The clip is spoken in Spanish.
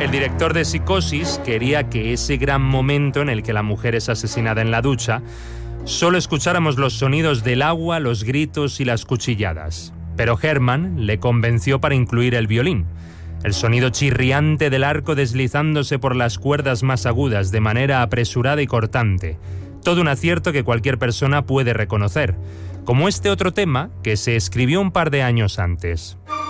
El director de Psicosis quería que ese gran momento en el que la mujer es asesinada en la ducha solo escucháramos los sonidos del agua, los gritos y las cuchilladas. Pero Herman le convenció para incluir el violín, el sonido chirriante del arco deslizándose por las cuerdas más agudas de manera apresurada y cortante. Todo un acierto que cualquier persona puede reconocer, como este otro tema que se escribió un par de años antes.